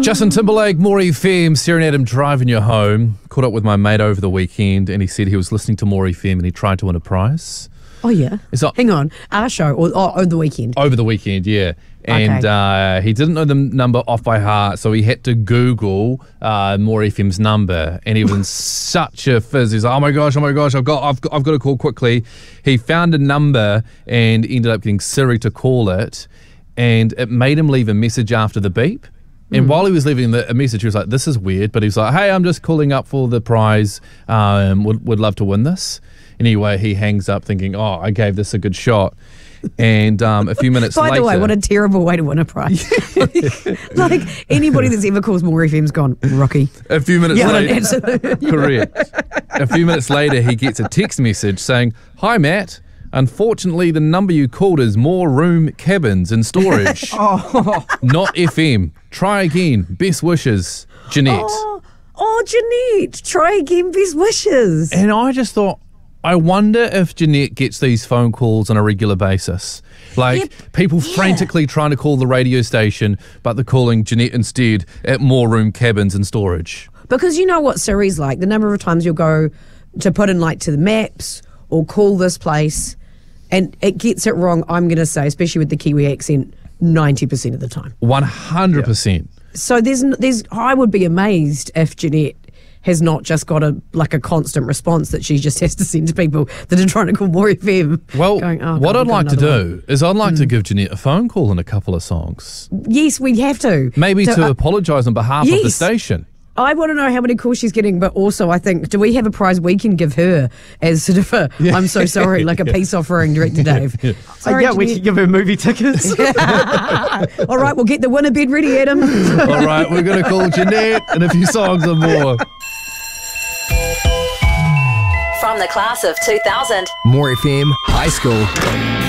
Justin Timberlake, More FM, Serenade him driving you home. Caught up with my mate over the weekend and he said he was listening to More FM and he tried to win a prize. Oh, yeah. Hang on. Our show or over the weekend? Over the weekend, yeah. And he didn't know the number off by heart, so he had to Google More FM's number, and he was in such a fizz. He's like, oh my gosh, I've got to call quickly. He found a number and ended up getting Siri to call it, and it made him leave a message after the beep. And while he was leaving a message, he was like, this is weird, but he's like, hey, I'm just calling up for the prize, would love to win this. Anyway, he hangs up thinking, oh, I gave this a good shot. And a few minutes later... By the way, what a terrible way to win a prize. Like, anybody that's ever calls More FM's gone, Rocky. A few minutes later... Absolutely. Correct. A few minutes later, he gets a text message saying, hi, Matt. Unfortunately, the number you called is More Room Cabins and Storage. Not FM. Try again. Best wishes, Jeanette. Oh, Jeanette. Try again. Best wishes. And I just thought, I wonder if Jeanette gets these phone calls on a regular basis. People frantically trying to call the radio station, but they're calling Jeanette instead at More Room Cabins and Storage. Because you know what Siri's like. The number of times you'll go to put in to the maps or call this place and it gets it wrong, I'm going to say, especially with the Kiwi accent, 90% of the time. 100%. Yeah. So there's I would be amazed if Jeanette has not just got a constant response that she just has to send to people that are trying to call More FM. Well, what I'd like to do is I'd like to give Jeanette a phone call in a couple of songs. Yes, we have to. Maybe to apologise on behalf of the station. I want to know how many calls she's getting, but also I think, do we have a prize we can give her as sort of a, I'm so sorry, like a peace offering, Director Dave? Sorry, we can give her movie tickets. All right, we'll get the winner bed ready, Adam. All right, we're going to call Jeanette and a few songs and more. From the class of 2000, More FM High School.